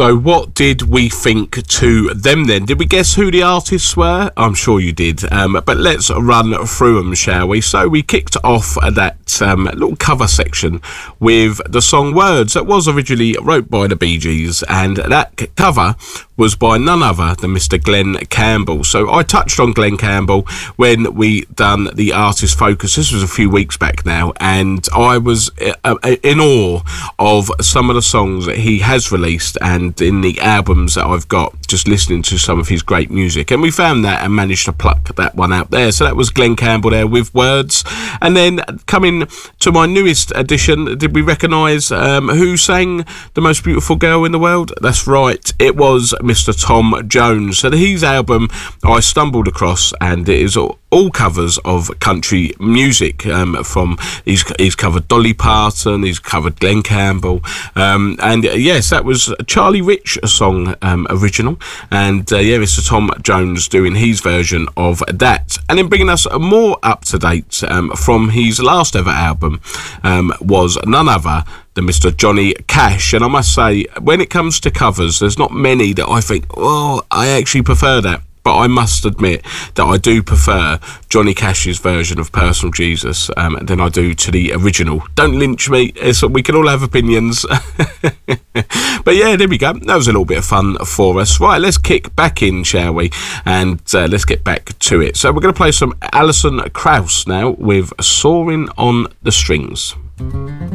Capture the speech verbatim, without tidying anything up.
So what did we think to them then? Did we guess who the artists were? I'm sure you did. Um, but let's run through them, shall we? So we kicked off that um, little cover section with the song Words. That was originally wrote by the Bee Gees, and that c- cover was by none other than Mister Glenn Campbell. So I touched on Glenn Campbell when we done the artist focus. This was a few weeks back now, and I was uh, in awe of some of the songs that he has released and in the albums that I've got, just listening to some of his great music. And we found that and managed to pluck that one out there. So that was Glenn Campbell there with Words. And then coming to my newest edition, did we recognise um, who sang The Most Beautiful Girl in the World? That's right, it was Mister Tom Jones. So his album I stumbled across, and it is all, all covers of country music. Um, from he's, he's covered Dolly Parton, he's covered Glenn Campbell, um, and uh, yes, that was Charlie Rich song um, original, and uh, yeah, Mister Tom Jones doing his version of that. And then bringing us more up to date um, from his last ever album um, was none other than Mister Johnny Cash. And I must say, when it comes to covers, there's not many that I think, oh, I actually prefer that. But I must admit that I do prefer Johnny Cash's version of Personal Jesus um, than I do to the original. Don't lynch me. It's, we can all have opinions. But yeah, there we go. That was a little bit of fun for us. Right, let's kick back in, shall we? And uh, let's get back to it. So we're going to play some Alison Krauss now with Soaring on the Strings.